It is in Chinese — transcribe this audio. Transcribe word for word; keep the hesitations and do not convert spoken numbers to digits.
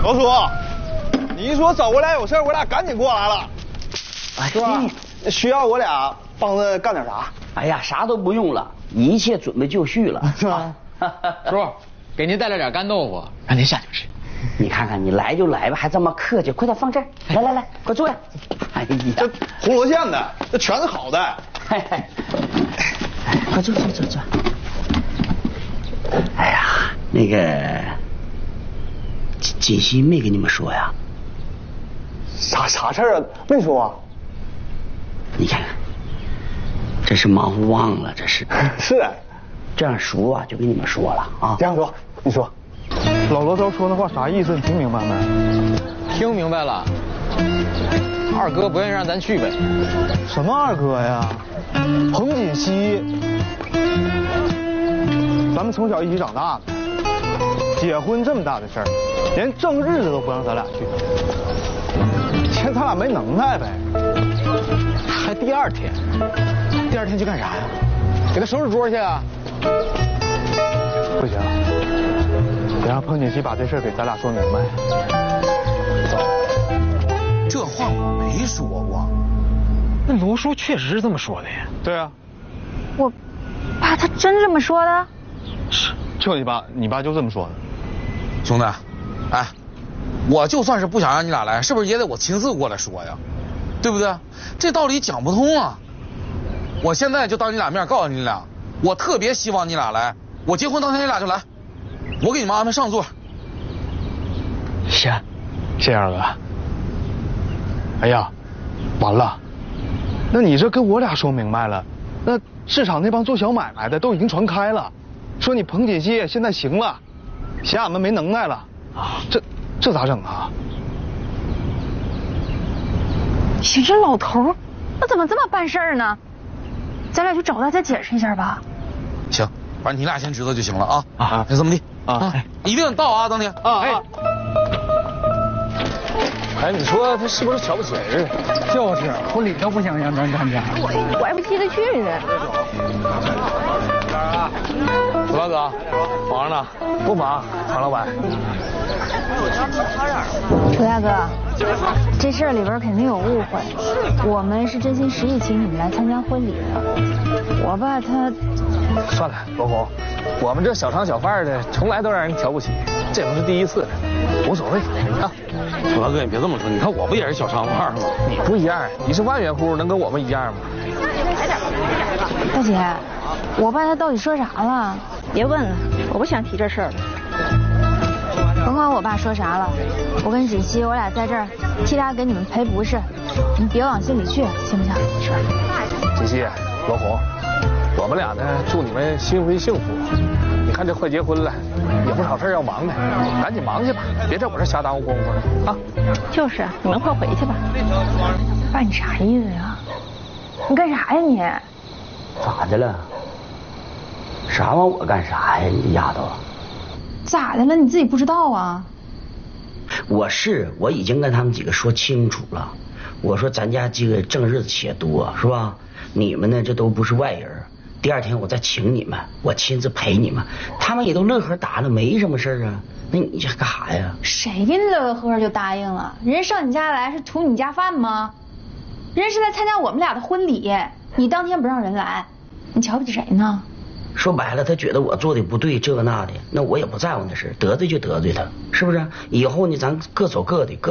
老叔，你一说找我俩有事，我俩赶紧过来了。 哎， 是吧？需要我俩帮着干点啥？ 哎呀，啥都不用了，一切准备就绪了， 是吧？ 叔，给您带了点干豆腐，让您下去吃。 你看看，你来就来吧，还这么客气，快点放这儿。来来来，快坐下。哎呀， 这铜锣县的，这全是好的。 嘿嘿，快坐坐坐坐。哎呀，那个锦锦溪没跟你们说呀？ 啥啥事儿啊？没说啊。 你看看，这是忙活忘了，这是。 是啊。 这样叔啊就跟你们说了啊。 这样说，你说。老罗头说那话啥意思？你听明白没？ 听明白了。二哥不愿意让咱去呗。 什么二哥呀？彭锦溪，咱们从小一起长大的，结婚这么大的事儿，连正日子都不让咱俩去，嫌咱俩没能耐呗。 还第二天？第二天去干啥呀？给他收拾桌去啊？ 不行，得让彭锦溪把这事儿给咱俩说明白。 这话我没说过。 那罗叔确实是这么说的呀。 对啊。 我爸他真这么说的？ 是，就你爸，你爸就这么说的。 兄弟，哎，我就算是不想让你俩来，是不是也得我亲自过来说呀？对不对？这道理讲不通啊！我现在就当你俩面告诉你俩，我特别希望你俩来，我结婚当天你俩就来，我给你们安排上座。 行，这样吧。哎呀，完了，那你这跟我俩说明白了，那市场那帮做小买卖的都已经传开了，说你彭锦溪现在行了，嫌俺们没能耐了啊，这这咋整啊？ 行，这老头儿，那怎么这么办事儿呢？咱俩去找他再解释一下吧。 行，反正你俩先知道就行了啊啊， 就这么地啊， 一定到啊，当天啊哎。哎，你说他是不是瞧不起人？就是，婚礼都不想让咱参加。 我我还不稀得去呢。 左大哥，忙着呢？不忙，常老板。 楚大哥，这事儿里边肯定有误会，我们是真心实意请你们来参加婚礼的。我爸他…… 算了，罗红，我们这小商小贩的从来都让人瞧不起，这不是第一次了，无所谓啊。 楚大哥，你别这么说，你看我不也是小商贩吗？ 你不一样，你是万元户，能跟我们一样吗？ 大姐，我爸他到底说啥了？ 别问了，我不想提这事儿了。 甭管我爸说啥了，我跟锦溪我俩在这儿替他给你们赔不是，你们别往心里去，行不行？ 是。锦溪、罗红，我们俩呢，祝你们新婚幸福。你看这快结婚了，也不少事要忙呢，赶紧忙去吧，别在我这瞎耽误功夫了啊！ 就是，你们快回去吧。 爸，你啥意思呀？你干啥呀你？ 咋的了？啥往我干啥呀，你丫头？ 咋的了？你自己不知道啊？ 我是我已经跟他们几个说清楚了，我说咱家这个正日子且多是吧？你们呢这都不是外人，第二天我再请你们，我亲自陪你们，他们也都乐呵答应，没什么事啊。那你这干啥呀？ 谁给你乐呵就答应了？人家上你家来是图你家饭吗？人家是来参加我们俩的婚礼，你当天不让人来，你瞧不起谁呢？ 说白了，他觉得我做的不对，这个那的，那我也不在乎那事，得罪就得罪他，是不是？以后呢，咱各走各的，各。